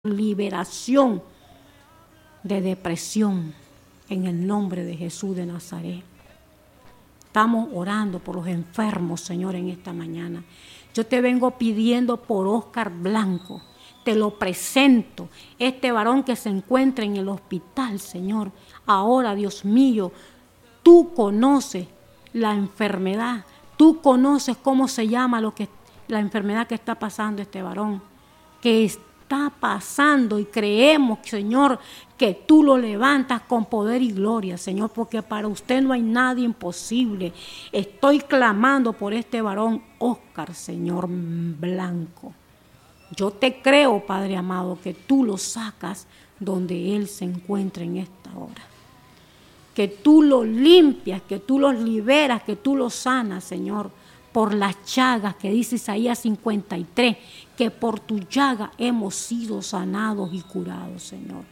liberación de depresión en el nombre de Jesús de Nazaret. Estamos orando por los enfermos, Señor, en esta mañana. Yo te vengo pidiendo por Oscar Blanco. Te lo presento, este varón que se encuentra en el hospital, Señor. Ahora, Dios mío, tú conoces la enfermedad. Tú conoces cómo se llama la enfermedad que está pasando este varón. Que está pasando y creemos, Señor, que tú lo levantas con poder y gloria, Señor, porque para usted no hay nada imposible. Estoy clamando por este varón, Oscar, Señor Blanco. Yo te creo, Padre amado, que tú lo sacas donde él se encuentra en esta hora. Que tú lo limpias, que tú los liberas, que tú los sanas, Señor, por las llagas que dice Isaías 53, que por tu llaga hemos sido sanados y curados, Señor.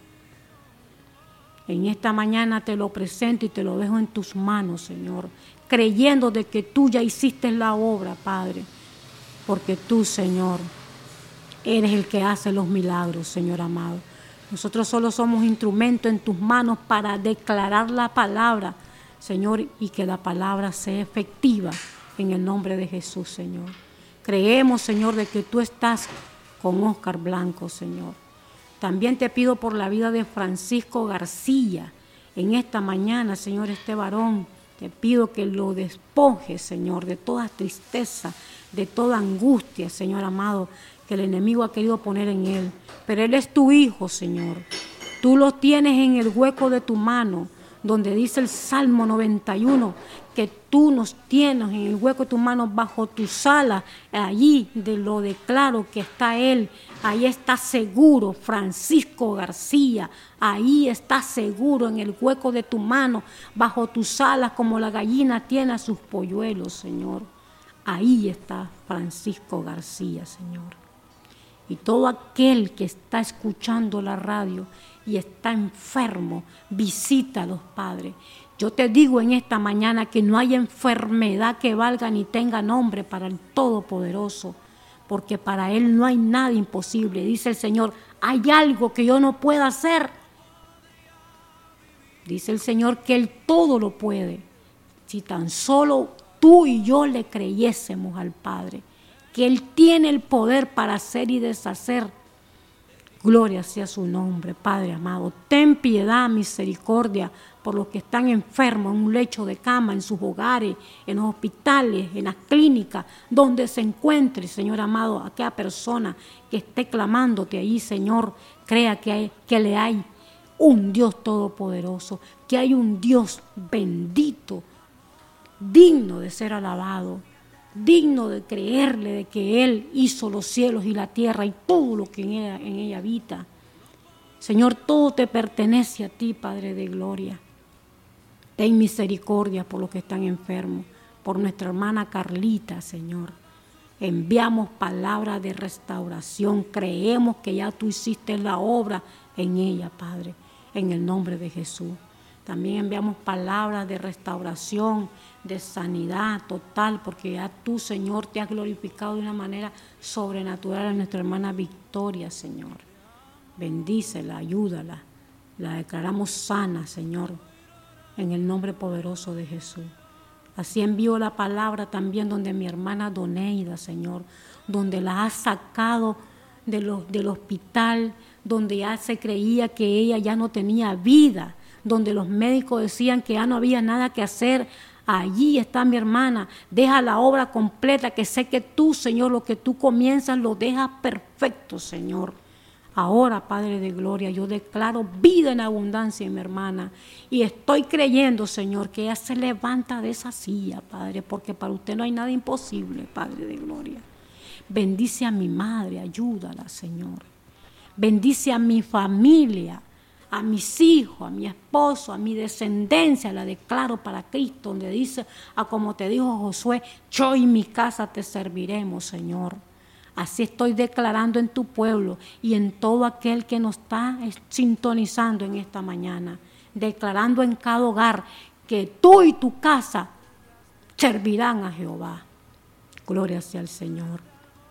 En esta mañana te lo presento y te lo dejo en tus manos, Señor, creyendo de que tú ya hiciste la obra, Padre, porque tú, Señor, eres el que hace los milagros, Señor amado. Nosotros solo somos instrumentos en tus manos para declarar la palabra, Señor, y que la palabra sea efectiva en el nombre de Jesús, Señor. Creemos, Señor, de que tú estás con Oscar Blanco, Señor. También te pido por la vida de Francisco García. En esta mañana, Señor, este varón, te pido que lo despojes, Señor, de toda tristeza, de toda angustia, Señor amado, que el enemigo ha querido poner en él. Pero él es tu hijo, Señor. Tú lo tienes en el hueco de tu mano, donde dice el Salmo 91, que tú nos tienes en el hueco de tu mano bajo tus alas. Allí lo declaro que está él. Ahí está seguro, Francisco García. Ahí está seguro en el hueco de tu mano, bajo tus alas, como la gallina tiene a sus polluelos, Señor. Ahí está Francisco García, Señor. Y todo aquel que está escuchando la radio y está enfermo, visítalos, Padre. Yo te digo en esta mañana que no hay enfermedad que valga ni tenga nombre para el Todopoderoso, porque para Él no hay nada imposible. Dice el Señor, ¿hay algo que yo no pueda hacer? Dice el Señor que Él todo lo puede. Si tan solo tú y yo le creyésemos al Padre, que Él tiene el poder para hacer y deshacer. Gloria sea su nombre, Padre amado. Ten piedad, misericordia por los que están enfermos en un lecho de cama, en sus hogares, en los hospitales, en las clínicas, donde se encuentre, Señor amado, aquella persona que esté clamándote ahí, Señor. Crea que le hay un Dios todopoderoso, que hay un Dios bendito, digno de ser alabado, digno de creerle de que Él hizo los cielos y la tierra y todo lo que en ella habita. Señor, todo te pertenece a ti, Padre de gloria. Ten misericordia por los que están enfermos, por nuestra hermana Carlita, Señor. Enviamos palabras de restauración. Creemos que ya tú hiciste la obra en ella, Padre, en el nombre de Jesús. También enviamos palabras de restauración, de sanidad total, porque ya tú, Señor, te has glorificado de una manera sobrenatural a nuestra hermana Victoria, Señor. Bendícela, ayúdala. La declaramos sana, Señor, en el nombre poderoso de Jesús. Así envío la palabra también donde mi hermana Doneida, Señor, donde la has sacado del hospital, donde ya se creía que ella ya no tenía vida, donde los médicos decían que ya no había nada que hacer. Allí está mi hermana. Deja la obra completa, que sé que tú, Señor, lo que tú comienzas lo dejas perfecto, Señor. Ahora, Padre de gloria, yo declaro vida en abundancia en mi hermana y estoy creyendo, Señor, que ella se levanta de esa silla, Padre, porque para usted no hay nada imposible, Padre de gloria. Bendice a mi madre, ayúdala, Señor. Bendice a mi familia, a mis hijos, a mi esposo, a mi descendencia, la declaro para Cristo, donde dice, como te dijo Josué, yo y mi casa te serviremos, Señor. Así estoy declarando en tu pueblo y en todo aquel que nos está sintonizando en esta mañana, declarando en cada hogar que tú y tu casa servirán a Jehová. Gloria sea al Señor.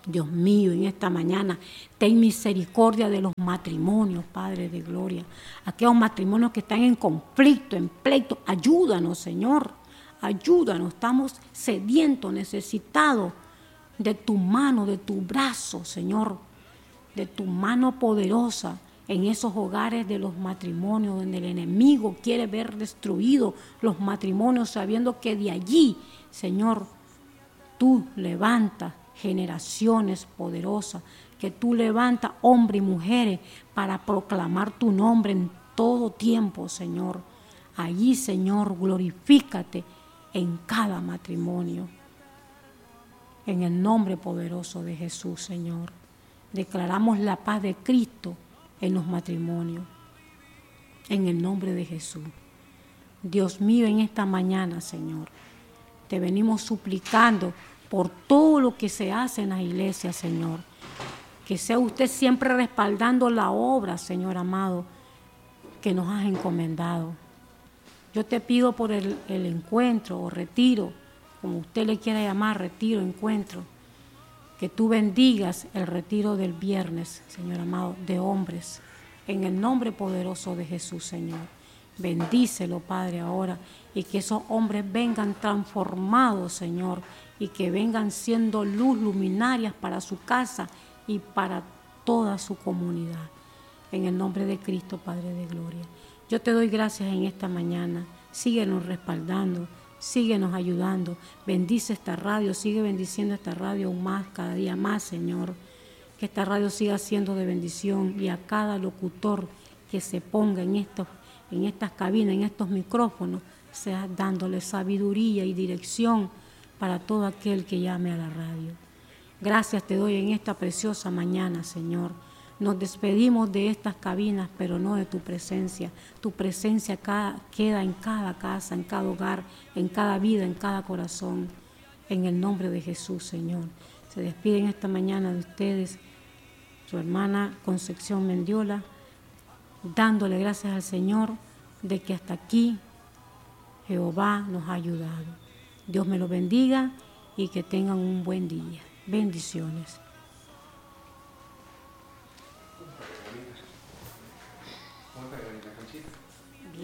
Dios mío, en esta mañana, ten misericordia de los matrimonios, Padre de gloria. Aquellos matrimonios que están en conflicto, en pleito, ayúdanos, Señor. Ayúdanos, estamos sedientos, necesitados de tu mano, de tu brazo, Señor. De tu mano poderosa en esos hogares de los matrimonios donde el enemigo quiere ver destruidos los matrimonios, sabiendo que de allí, Señor, tú levantas generaciones poderosas, que tú levantas hombres y mujeres para proclamar tu nombre en todo tiempo, Señor. Allí, Señor, glorifícate en cada matrimonio. En el nombre poderoso de Jesús, Señor. Declaramos la paz de Cristo en los matrimonios. En el nombre de Jesús. Dios mío, en esta mañana, Señor, te venimos suplicando por todo lo que se hace en las iglesias, Señor. Que sea usted siempre respaldando la obra, Señor amado, que nos has encomendado. Yo te pido por el encuentro o retiro, como usted le quiera llamar, retiro, encuentro, que tú bendigas el retiro del viernes, Señor amado, de hombres, en el nombre poderoso de Jesús, Señor. Bendícelo, Padre, ahora, y que esos hombres vengan transformados, Señor, y que vengan siendo luz luminarias para su casa y para toda su comunidad. En el nombre de Cristo, Padre de gloria. Yo te doy gracias en esta mañana. Síguenos respaldando, síguenos ayudando. Bendice esta radio, sigue bendiciendo esta radio aún más, cada día más, Señor. Que esta radio siga siendo de bendición y a cada locutor que se ponga en estas cabinas, en estos micrófonos, sea dándole sabiduría y dirección para todo aquel que llame a la radio. Gracias te doy en esta preciosa mañana, Señor. Nos despedimos de estas cabinas, pero no de tu presencia. Tu presencia queda en cada casa, en cada hogar, en cada vida, en cada corazón. En el nombre de Jesús, Señor. Se despiden esta mañana de ustedes, su hermana Concepción Mendiola, dándole gracias al Señor de que hasta aquí Jehová nos ha ayudado. Dios me lo bendiga y que tengan un buen día. Bendiciones. ¿Cómo está, Conchita?